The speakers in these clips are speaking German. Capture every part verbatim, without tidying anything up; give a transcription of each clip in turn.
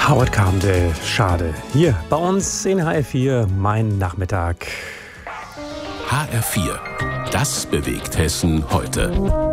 Howard Carpendale, schade. Hier bei uns in H R vier, mein Nachmittag. H R vier, das bewegt Hessen heute.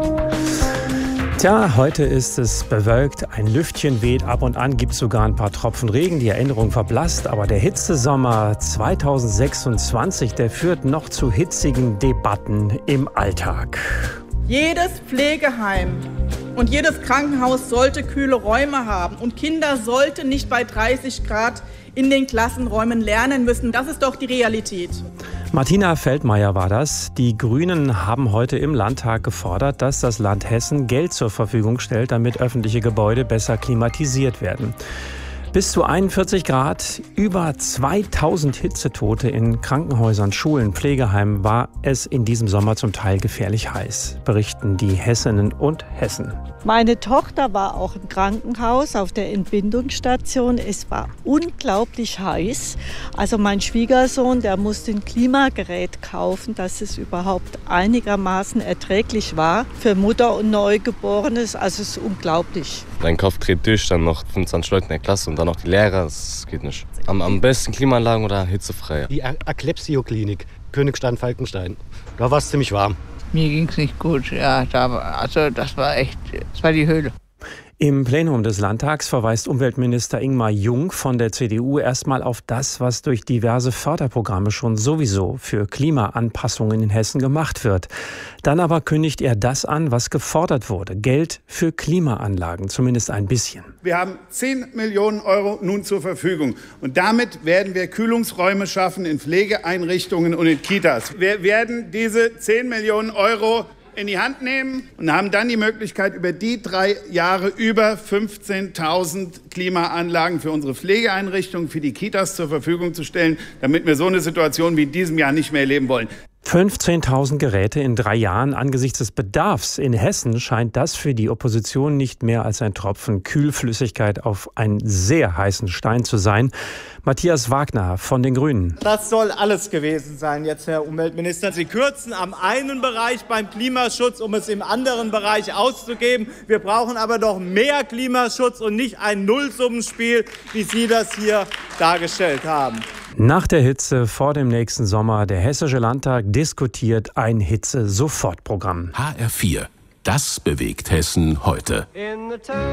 Tja, heute ist es bewölkt, ein Lüftchen weht, ab und an gibt es sogar ein paar Tropfen Regen, die Erinnerung verblasst, aber der Hitzesommer zweitausendsechsundzwanzig, der führt noch zu hitzigen Debatten im Alltag. Jedes Pflegeheim und jedes Krankenhaus sollte kühle Räume haben und Kinder sollten nicht bei dreißig Grad in den Klassenräumen lernen müssen. Das ist doch die Realität. Martina Feldmayer war das. Die Grünen haben heute im Landtag gefordert, dass das Land Hessen Geld zur Verfügung stellt, damit öffentliche Gebäude besser klimatisiert werden. Bis zu einundvierzig Grad, über zweitausend Hitzetote in Krankenhäusern, Schulen, Pflegeheimen war es in diesem Sommer zum Teil gefährlich heiß, berichten die Hessinnen und Hessen. Meine Tochter war auch im Krankenhaus auf der Entbindungsstation. Es war unglaublich heiß. Also mein Schwiegersohn, der musste ein Klimagerät kaufen, dass es überhaupt einigermaßen erträglich war für Mutter und Neugeborenes. Also es ist unglaublich. Dein Kopf dreht durch, dann noch fünfundzwanzig Leute in der Klasse und dann noch die Lehrer. Das geht nicht. Am, am besten Klimaanlagen oder hitzefrei. Die Aklepsio-Klinik, Königstein-Falkenstein. Da war es ziemlich warm. Mir ging's nicht gut, ja, da, also das war echt, das war die Hölle. Im Plenum des Landtags verweist Umweltminister Ingmar Jung von der C D U erstmal auf das, was durch diverse Förderprogramme schon sowieso für Klimaanpassungen in Hessen gemacht wird. Dann aber kündigt er das an, was gefordert wurde. Geld für Klimaanlagen, zumindest ein bisschen. Wir haben zehn Millionen Euro nun zur Verfügung. Und damit werden wir Kühlungsräume schaffen in Pflegeeinrichtungen und in Kitas. Wir werden diese zehn Millionen Euro in die Hand nehmen und haben dann die Möglichkeit, über die drei Jahre über fünfzehntausend Klimaanlagen für unsere Pflegeeinrichtungen, für die Kitas zur Verfügung zu stellen, damit wir so eine Situation wie in diesem Jahr nicht mehr erleben wollen. fünfzehntausend Geräte in drei Jahren. Angesichts des Bedarfs in Hessen scheint das für die Opposition nicht mehr als ein Tropfen Kühlflüssigkeit auf einen sehr heißen Stein zu sein. Matthias Wagner von den Grünen. Das soll alles gewesen sein jetzt, Herr Umweltminister. Sie kürzen am einen Bereich beim Klimaschutz, um es im anderen Bereich auszugeben. Wir brauchen aber doch mehr Klimaschutz und nicht ein Nullsummenspiel, wie Sie das hier dargestellt haben. Nach der Hitze vor dem nächsten Sommer, der Hessische Landtag diskutiert ein Hitze-Sofortprogramm. H R vier, das bewegt Hessen heute.